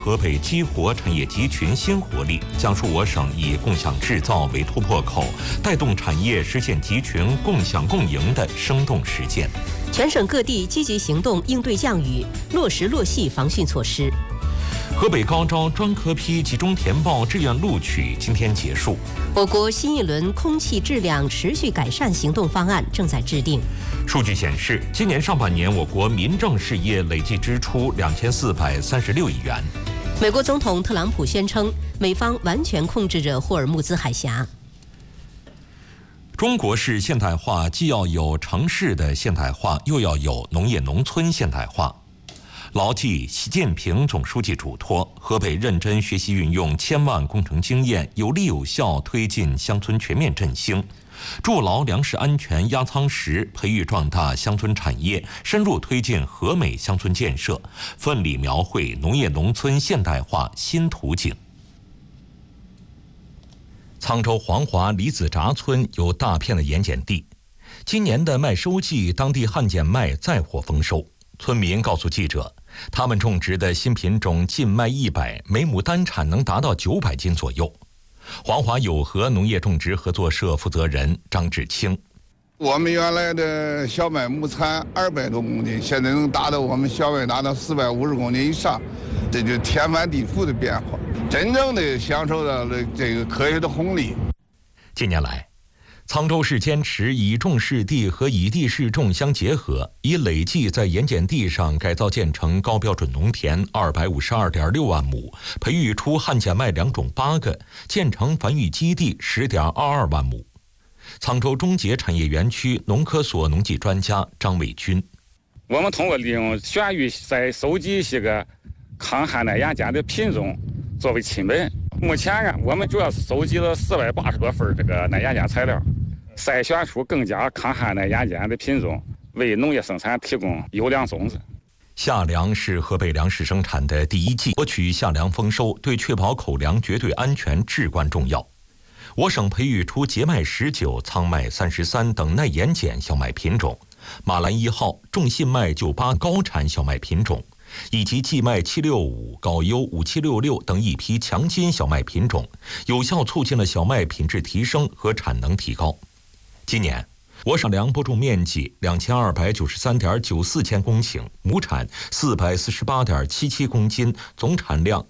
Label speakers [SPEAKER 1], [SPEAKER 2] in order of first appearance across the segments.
[SPEAKER 1] 河北激活产业集群新活力，讲述我省以共享制造为突破口，带动产业实现集群共享共赢的生动实践。
[SPEAKER 2] 全省各地积极行动应对降雨，落实落细防汛措施。
[SPEAKER 1] 河北高招专科批集中填报志愿录取今天结束。
[SPEAKER 2] 我国新一轮空气质量持续改善行动方案正在制定。
[SPEAKER 1] 数据显示，今年上半年我国民政事业累计支出2436亿元。
[SPEAKER 2] 美国总统特朗普宣称，美方完全控制着霍尔木兹海峡。
[SPEAKER 1] 中国式现代化既要有城市的现代化，又要有农业农村现代化。牢记习近平总书记嘱托，河北认真学习运用千万工程经验，有力有效推进乡村全面振兴，筑牢粮食安全压舱石，培育壮大乡村产业，深入推进和美乡村建设，奋力描绘农业农村现代化新图景。沧州黄华李子闸村有大片的盐碱地，今年的麦收季，当地旱碱麦再获丰收。村民告诉记者，他们种植的新品种劲麦100，每亩单产能达到900斤左右。黄华友和农业种植合作社负责人张志清：
[SPEAKER 3] 我们原来的小麦亩产200多公斤，现在能达到我们小麦达到450公斤以上，这就是天翻地覆的变化，真正的享受到了这个科学的红利。
[SPEAKER 1] 近年来，沧州市坚持以种试地和以地试种相结合，已累计在盐碱地上改造建成高标准农田252.6万亩，培育出旱碱麦2种8个，建成繁育基地10.22万亩。沧州中捷产业园区农科所农技专家张卫军：
[SPEAKER 4] 我们通过利用选育再收集一些个抗旱耐盐碱的品种作为亲本。目前呢，我们主要是收集了480多份这个耐盐碱材料，筛选出更加抗旱耐盐碱的品种，为农业生产提供优良种子。
[SPEAKER 1] 夏粮是河北粮食生产的第一季，获取夏粮丰收对确保口粮绝对安全至关重要。我省培育出节麦19、苍麦33等耐盐碱小麦品种，马兰1号种信麦98高产小麦品种，以及荠麦765、高优5766等一批强筋小麦品种，有效促进了小麦品质提升和产能提高。今年，我省粮播种面积2293.94千公顷，亩产448.77公斤，总产量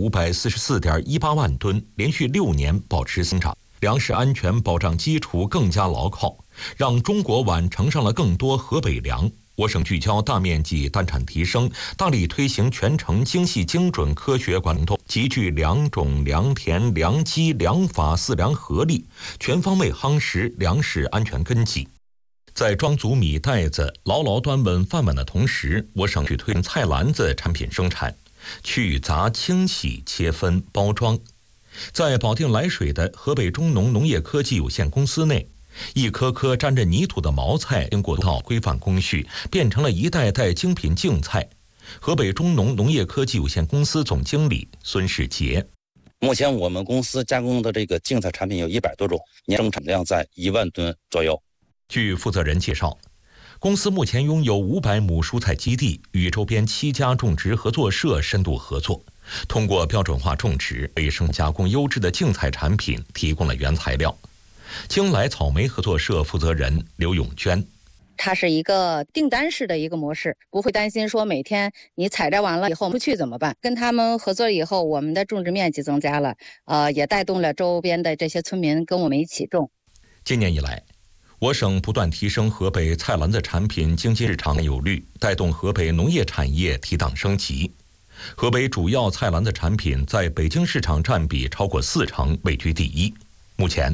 [SPEAKER 1] 1544.18万吨，连续6年保持增长，粮食安全保障基础更加牢靠，让中国碗盛上了更多河北粮。我省聚焦大面积单产提升，大力推行全程精细精准科学管理动，集聚粮种、粮田、粮机、粮法4粮合力，全方位夯实粮食安全根基。在装足米袋子、牢牢端稳饭碗的同时，我省去推进菜篮子产品生产，去杂清洗、切分、包装。在保定涞水的河北中农农业科技有限公司内，一颗颗沾着泥土的毛菜，经过套规范工序，变成了一袋袋精品净菜。河北中农农业科技有限公司总经理孙世杰：
[SPEAKER 5] 目前我们公司加工的这个净菜产品有100多种，年生产量在1万吨左右。
[SPEAKER 1] 据负责人介绍，公司目前拥有500亩蔬菜基地，与周边7家种植合作社深度合作，通过标准化种植，为生加工优质的净菜产品提供了原材料。京来草莓合作社负责人刘永娟：
[SPEAKER 6] 它是一个订单式的一个模式，不会担心说每天你采摘完了以后不去怎么办。跟他们合作以后，我们的种植面积增加了，也带动了周边的这些村民跟我们一起种。
[SPEAKER 1] 今年以来，我省不断提升河北菜篮子产品经济市场占有率，带动河北农业产业提档升级。河北主要菜篮子产品在北京市场占比超过40%，位居第一。目前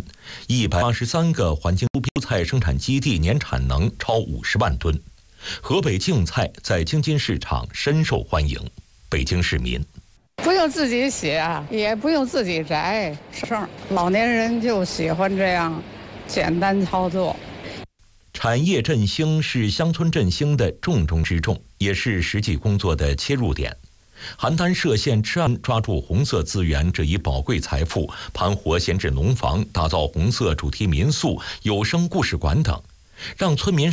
[SPEAKER 1] ，183个环境蔬菜生产基地年产能超50万吨，河北净菜在京津市场深受欢迎。北京市民：
[SPEAKER 7] 不用自己洗啊，也不用自己摘，老年人就喜欢这样简单操作。
[SPEAKER 1] 产业振兴是乡村振兴的重中之重，也是实际工作的切入点。邯郸歙县赤岸抓住红色资源这一宝贵财富，盘活闲置农房，打造红色主题民宿、有声故事馆等，让村民